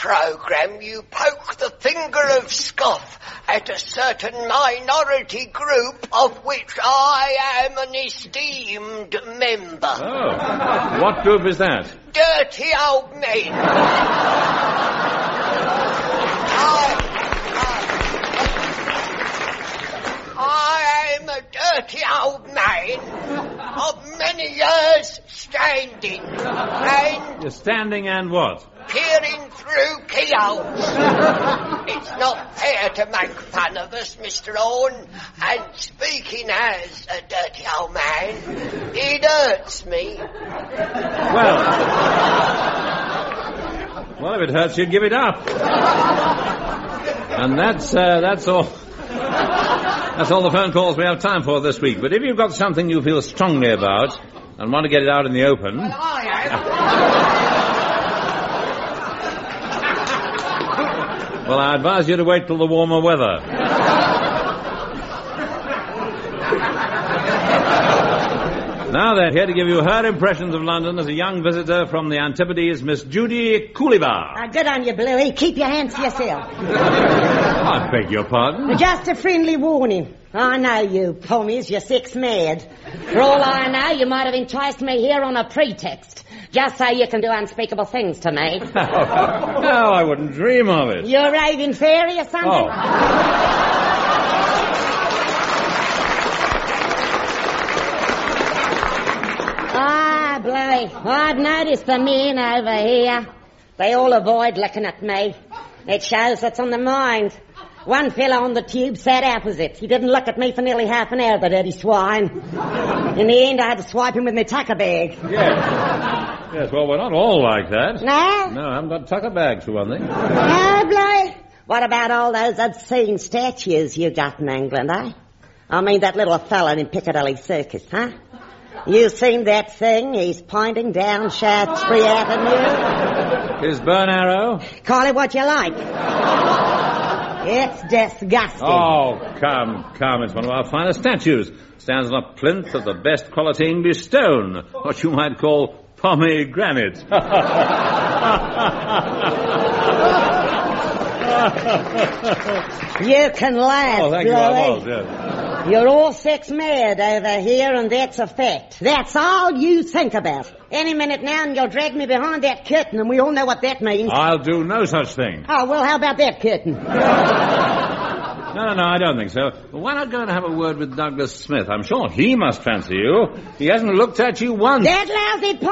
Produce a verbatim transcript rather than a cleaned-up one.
programme, you poke the finger of scoff at a certain minority group of which I am an esteemed member. Oh, what group is that? Dirty old men. I, I, I am a dirty old man of many years standing and... You're standing and what? Peering through keyholes. It's not fair to make fun of us, Mister Orne. And speaking as a dirty old man, it hurts me. Well... Well, if it hurts you, give it up. And that's, uh, that's all... That's all the phone calls we have time for this week. But if you've got something you feel strongly about and want to get it out in the open... Well, I have. Well, I advise you to wait till the warmer weather. Now then, here to give you her impressions of London as a young visitor from the Antipodes, Miss Judy Cooleybar. Uh, good on you, Bluey. Keep your hands to yourself. I beg your pardon? Just a friendly warning. I know you, Pommies, you're sex mad. For all I know, you might have enticed me here on a pretext. Just so you can do unspeakable things to me. No, no, I wouldn't dream of it. You're a raving fairy or something? Oh. Ah, Bluey, I've noticed the men over here. They all avoid looking at me. It shows what's on their mind. One fellow on the tube sat opposite. He didn't look at me for nearly half an hour, the dirty swine. In the end, I had to swipe him with my tucker bag. Yes. Yes, well, we're not all like that. No? No, I haven't got tucker bags, for one thing. No, Bluey. What about all those obscene statues you got in England, eh? I mean, that little fella in Piccadilly Circus, huh? You seen that thing? He's pointing down Shaftesbury Avenue. His burn arrow? Call it what you like. It's disgusting. Oh, come, come. It's one of our finest statues. Stands on a plinth of the best quality English stone. What you might call pomegranate. You can laugh, Oh, thank you, I was, yes. You're all sex mad over here, and that's a fact. That's all you think about. Any minute now, and you'll drag me behind that curtain, and we all know what that means. I'll do no such thing. Oh, well, how about that curtain? No, no, no, I don't think so. Well, why not go and have a word with Douglas Smith? I'm sure he must fancy you. He hasn't looked at you once. That lousy